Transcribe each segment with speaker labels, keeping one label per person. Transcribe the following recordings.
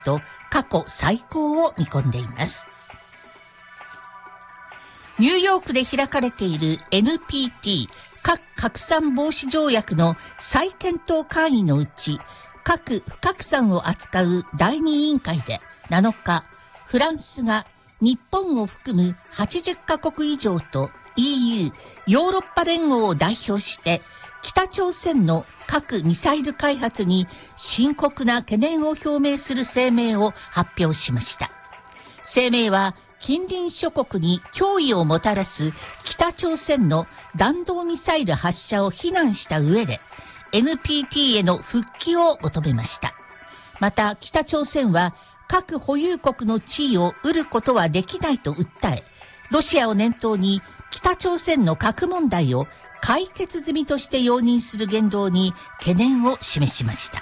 Speaker 1: と過去最高を見込んでいます。ニューヨークで開かれている NPT 核拡散防止条約の再検討会議のうち、核不拡散を扱う第2委員会で7日、フランスが日本を含む80カ国以上と EU ヨーロッパ連合を代表して北朝鮮の核ミサイル開発に深刻な懸念を表明する声明を発表しました。声明は近隣諸国に脅威をもたらす北朝鮮の弾道ミサイル発射を非難した上で NPT への復帰を求めました。また北朝鮮は核保有国の地位を得ることはできないと訴え、ロシアを念頭に北朝鮮の核問題を解決済みとして容認する言動に懸念を示しました。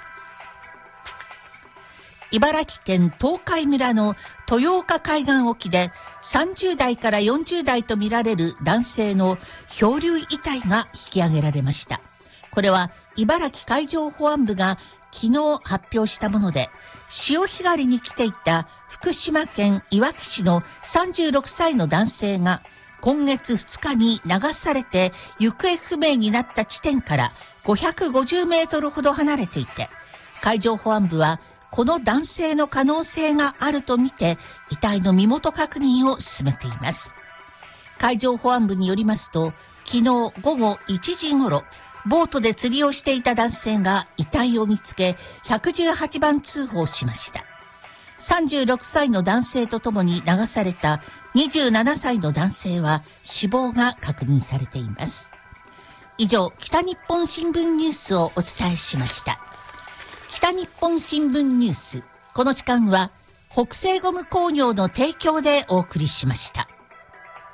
Speaker 1: 茨城県東海村の豊岡海岸沖で30代から40代とみられる男性の漂流遺体が引き上げられました。これは茨城海上保安部が昨日発表したもので、潮干狩りに来ていた福島県いわき市の36歳の男性が今月2日に流されて行方不明になった地点から550メートルほど離れていて、海上保安部はこの男性の可能性があるとみて遺体の身元確認を進めています。海上保安部によりますと、昨日午後1時ごろ、ボートで釣りをしていた男性が遺体を見つけ118番通報しました。36歳の男性とともに流された27歳の男性は死亡が確認されています。以上、北日本新聞ニュースをお伝えしました。北日本新聞ニュース、この時間は北西ゴム工業の提供でお送りしました。